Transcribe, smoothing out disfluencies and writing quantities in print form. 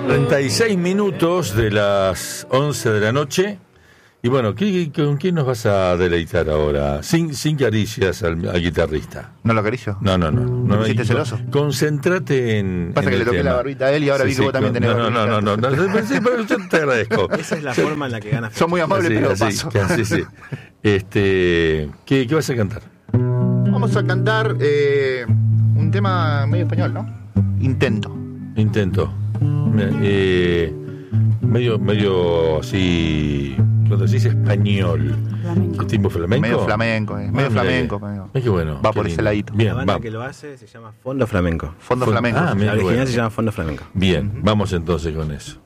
36 minutos de las 11 de la noche. Y bueno, ¿con quién nos vas a deleitar ahora? Sin caricias al guitarrista. ¿No lo acaricio? No. ¿Me hiciste celoso? Concéntrate en. Pasa que le toqué la barbita a él y ahora vi que vos también tenés barbita. No. Sí, pero yo te agradezco. Esa es la forma en la que ganas. Son muy amables, pero paso. Sí. ¿Qué vas a cantar? Vamos a cantar un tema medio español, ¿no? Intento. Medio así. Cuando se dice español, ¿qué tipo flamenco? Medio flamenco. Es que bueno. Va por ese ladito. Bien, la banda que lo hace se llama Fondo Flamenco. Fondo Flamenco. La original se llama Fondo Flamenco. Bien, vamos entonces con eso.